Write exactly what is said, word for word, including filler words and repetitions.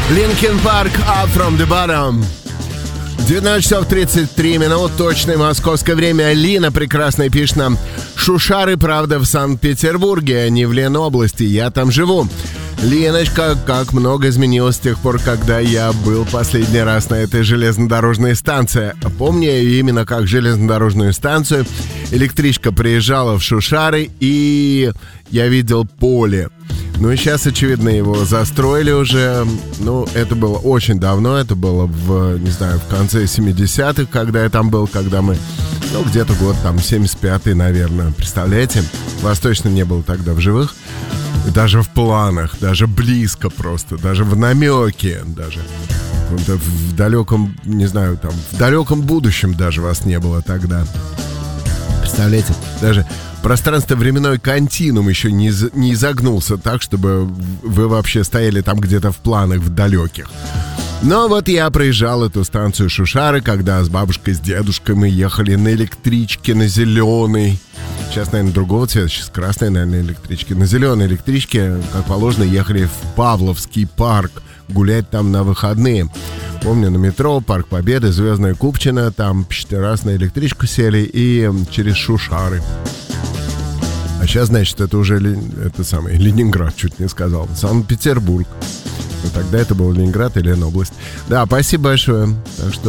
Linkin Park, Up From The Bottom. девятнадцать часов тридцать три минут, точное московское время. Лина прекрасно пишет нам: Шушары, правда, в Санкт-Петербурге, а не в Ленобласти. Я там живу. Леночка, как много изменилось с тех пор, когда я был последний раз на этой железнодорожной станции. Помню именно как железнодорожную станцию. Электричка приезжала в Шушары, и я видел поле. Ну и сейчас, очевидно, его застроили уже. Ну, это было очень давно. Это было в, не знаю, в конце семидесятых, когда я там был, когда мы... Ну, где-то год там семьдесят пятый, наверное. Представляете? Вас точно не было тогда в живых. И даже в планах, даже близко просто, даже в намеке, даже в далеком, не знаю, там, в далеком будущем даже вас не было тогда. Представляете? Даже пространство-временной континуум еще не, не изогнулся так, чтобы вы вообще стояли там где-то в планах, в далеких. Но вот я проезжал эту станцию Шушары, когда с бабушкой, с дедушкой мы ехали на электричке, на зеленой. Сейчас, наверное, другого цвета, сейчас красная, наверное, электрички. На зеленой электричке, как положено, ехали в Павловский парк гулять там на выходные. Помню, на метро, Парк Победы, Звездная Купчино, там четыре раз на электричку сели и через Шушары. А сейчас, значит, это уже это самый, Ленинград, чуть не сказал, Санкт-Петербург. Но тогда это был Ленинград или Ленобласть. Да, спасибо большое. Так что